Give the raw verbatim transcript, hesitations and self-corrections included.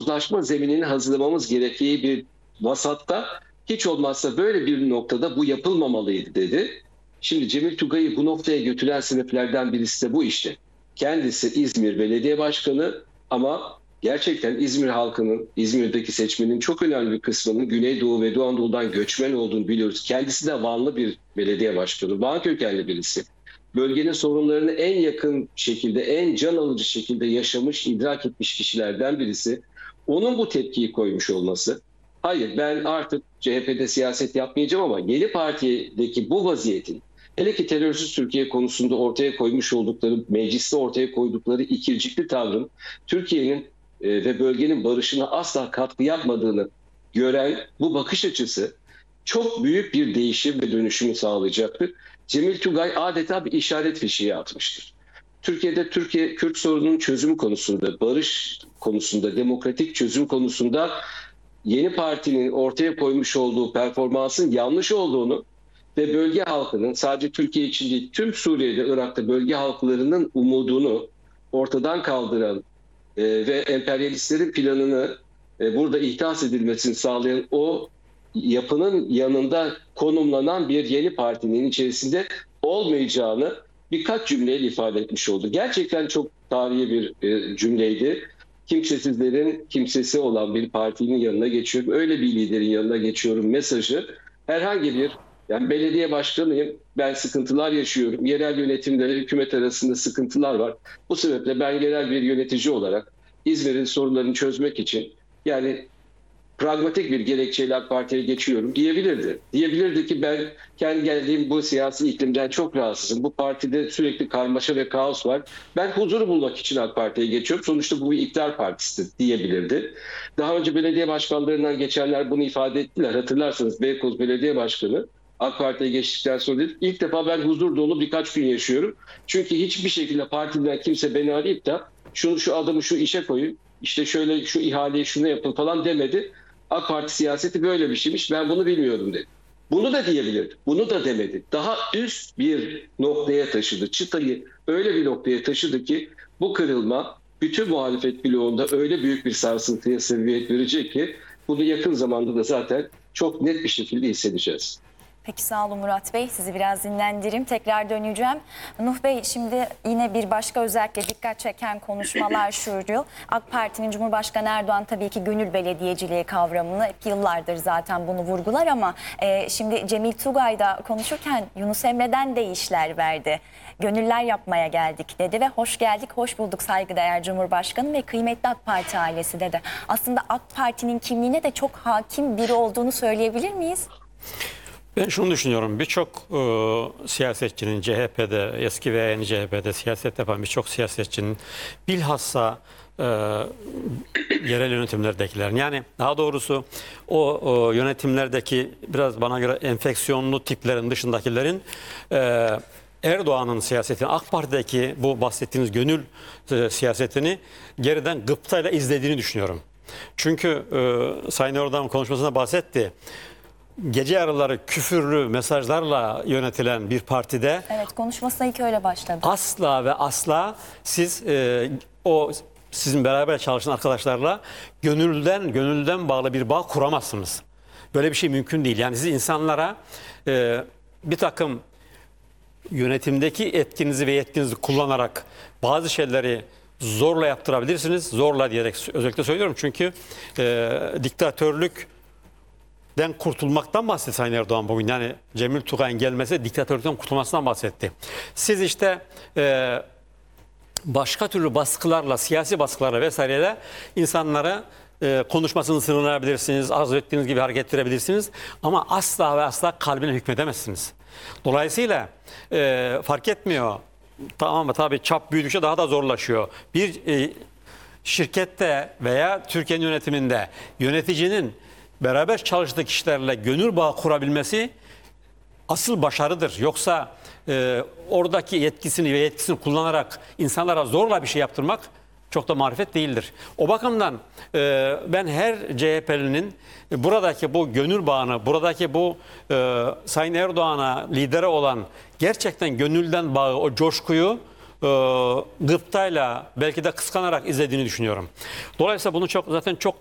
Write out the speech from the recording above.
uzlaşma zeminini hazırlamamız gerektiği bir vasatta hiç olmazsa böyle bir noktada bu yapılmamalıydı dedi. Şimdi Cemil Tugay'ı bu noktaya götüren sebeplerden birisi de bu işte. Kendisi İzmir Belediye Başkanı ama gerçekten İzmir halkının, İzmir'deki seçmenin çok önemli bir kısmının Güneydoğu ve Doğu Anadolu'dan göçmen olduğunu biliyoruz. Kendisi de Vanlı bir belediye başkanı, Van kökenli birisi. Bölgenin sorunlarını en yakın şekilde, en can alıcı şekilde yaşamış, idrak etmiş kişilerden birisi. Onun bu tepkiyi koymuş olması, hayır ben artık C H P'de siyaset yapmayacağım ama yeni partideki bu vaziyetin, hele ki terörsüz Türkiye konusunda ortaya koymuş oldukları, mecliste ortaya koydukları ikircikli tavrın Türkiye'nin e, ve bölgenin barışına asla katkı yapmadığını gören bu bakış açısı çok büyük bir değişim ve dönüşümü sağlayacaktır. Cemil Tugay adeta bir işaret fişeği atmıştır. Türkiye'de Türkiye Kürt sorununun çözümü konusunda, barış konusunda, demokratik çözüm konusunda yeni partinin ortaya koymuş olduğu performansın yanlış olduğunu ve bölge halkının, sadece Türkiye için değil tüm Suriye'de, Irak'ta bölge halklarının umudunu ortadan kaldıran e, ve emperyalistlerin planını e, burada ihdas edilmesini sağlayan o yapının yanında konumlanan bir yeni partinin içerisinde olmayacağını birkaç cümleyle ifade etmiş oldu. Gerçekten çok tarihi bir e, cümleydi. Kimsesizlerin kimsesi olan bir partinin yanına geçiyorum, öyle bir liderin yanına geçiyorum mesajı herhangi bir, yani belediye başkanıyım, ben sıkıntılar yaşıyorum, yerel yönetimde ve hükümet arasında sıkıntılar var. Bu sebeple ben yerel bir yönetici olarak İzmir'in sorunlarını çözmek için, yani pragmatik bir gerekçeyle AK Parti'ye geçiyorum diyebilirdi. Diyebilirdi ki ben kendi geldiğim bu siyasi iklimden çok rahatsızım. Bu partide sürekli karmaşa ve kaos var. Ben huzuru bulmak için AK Parti'ye geçiyorum. Sonuçta bu bir iktidar partisi diyebilirdi. Daha önce belediye başkanlarından geçenler bunu ifade ettiler. Hatırlarsanız Beykoz Belediye Başkanı AK Parti'ye geçtikten sonra dedi, ilk defa ben huzur dolu birkaç gün yaşıyorum. Çünkü hiçbir şekilde partiden kimse beni arayıp da şunu şu adamı şu işe koyun, işte şöyle şu ihaleyi şunu yapın falan demedi. AK Parti siyaseti böyle bir şeymiş, ben bunu bilmiyordum dedi. Bunu da diyebilirdi, bunu da demedi. Daha üst bir noktaya taşıdı. Çıtayı öyle bir noktaya taşıdı ki bu kırılma bütün muhalefet bloğunda öyle büyük bir sarsıntıya sebebiyet verecek ki bunu yakın zamanda da zaten çok net bir şekilde hissedeceğiz. Peki sağ olun Murat Bey. Sizi biraz dinlendireyim. Tekrar döneceğim. Nuh Bey, şimdi yine bir başka özellikle dikkat çeken konuşmalar şuydu. AK Parti'nin Cumhurbaşkanı Erdoğan tabii ki gönül belediyeciliği kavramını hep yıllardır zaten bunu vurgular ama e, şimdi Cemil Tugay da konuşurken Yunus Emre'den de işler verdi. Gönüller yapmaya geldik dedi ve hoş geldik, hoş bulduk saygıdeğer Cumhurbaşkanı ve kıymetli AK Parti ailesi dedi. Aslında AK Parti'nin kimliğine de çok hakim biri olduğunu söyleyebilir miyiz? Ben şunu düşünüyorum, birçok e, siyasetçinin C H P'de, eski veya yeni C H P'de siyaset yapan birçok siyasetçinin bilhassa e, yerel yönetimlerdekilerin, yani daha doğrusu o, o yönetimlerdeki biraz bana göre enfeksiyonlu tiplerin dışındakilerin e, Erdoğan'ın siyasetini, AK Parti'deki bu bahsettiğiniz gönül e, siyasetini geriden gıptayla izlediğini düşünüyorum. Çünkü e, Sayın Erdoğan konuşmasında bahsetti. Gece yarıları küfürlü mesajlarla yönetilen bir partide, evet, konuşmasına ilk öyle başladı. Asla ve asla siz e, o sizin beraber çalışan arkadaşlarla gönülden gönülden bağlı bir bağ kuramazsınız. Böyle bir şey mümkün değil. Yani siz insanlara e, bir takım yönetimdeki etkinizi ve yetkinizi kullanarak bazı şeyleri zorla yaptırabilirsiniz. Zorla diyerek özellikle söylüyorum çünkü e, diktatörlük den kurtulmaktan bahsetti Sayın Erdoğan bugün. Yani Cemil Tugay'ın gelmesi diktatörlükten kurtulmasından bahsetti. Siz işte e, başka türlü baskılarla, siyasi baskılarla vesaireyle insanlara e, konuşmasını sınırlayabilirsiniz, arzu ettiğiniz gibi hareket ettirebilirsiniz ama asla ve asla kalbine hükmedemezsiniz. Dolayısıyla e, fark etmiyor. Tamam mı? Tabii çap büyüdükçe daha da zorlaşıyor. Bir e, şirkette veya Türkiye'nin yönetiminde yöneticinin beraber çalıştığı kişilerle gönül bağı kurabilmesi asıl başarıdır. Yoksa e, oradaki yetkisini ve yetkisini kullanarak insanlara zorla bir şey yaptırmak çok da marifet değildir. O bakımdan e, ben her C H P'linin buradaki bu gönül bağını, buradaki bu e, Sayın Erdoğan'a lideri olan gerçekten gönülden bağı, o coşkuyu gıptayla belki de kıskanarak izlediğini düşünüyorum. Dolayısıyla bunu çok zaten çok